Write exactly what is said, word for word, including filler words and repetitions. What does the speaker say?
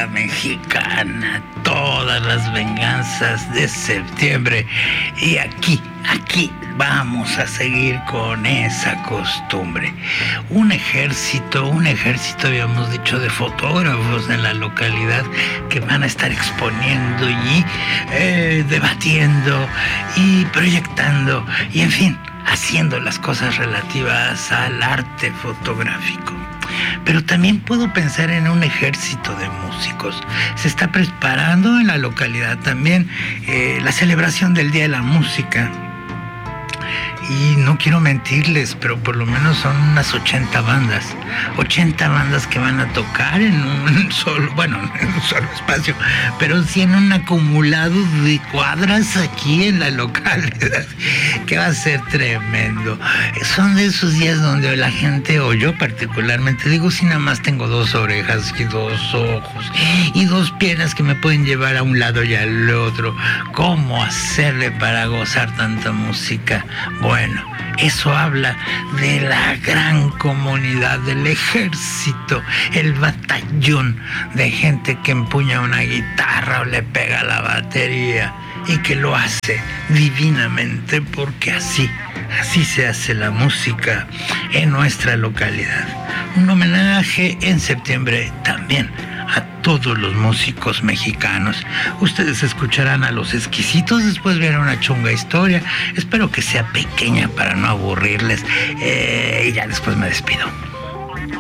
música mexicana, todas las venganzas de septiembre. Y aquí, aquí vamos a seguir con esa costumbre. Un ejército, un ejército, habíamos dicho, de fotógrafos en la localidad que van a estar exponiendo y eh, debatiendo y proyectando y, en fin, haciendo las cosas relativas al arte fotográfico. Pero también puedo pensar en un ejército de músicos. Se está preparando en la localidad también eh, la celebración del Día de la Música. Y no quiero mentirles, pero por lo menos son unas ochenta bandas. ochenta bandas que van a tocar en un solo, bueno, en un solo espacio, pero sí en un acumulado de cuadras aquí en la localidad, que va a ser tremendo. Son de esos días donde la gente, o yo particularmente, digo, si nada más tengo dos orejas y dos ojos y dos piernas que me pueden llevar a un lado y al otro, ¿cómo hacerle para gozar tanta música? Bueno, eso habla de la gran comunidad, del ejército, el batallón de gente que empuña una guitarra o le pega a la batería y que lo hace divinamente, porque así, así se hace la música en nuestra localidad. Un homenaje en septiembre también a todos los músicos mexicanos. Ustedes escucharán a Los Exquisitos, después verán Una Chunga Historia. Espero que sea pequeña para no aburrirles, eh, y ya después me despido.